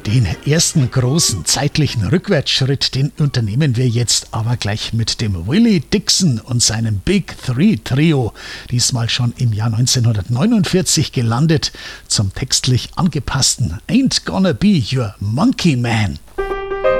Den ersten großen zeitlichen Rückwärtsschritt, den unternehmen wir jetzt aber gleich mit dem Willie Dixon und seinem Big Three Trio. Diesmal schon im Jahr 1949 gelandet, zum textlich angepassten Ain't Gonna Be Your Monkey Man.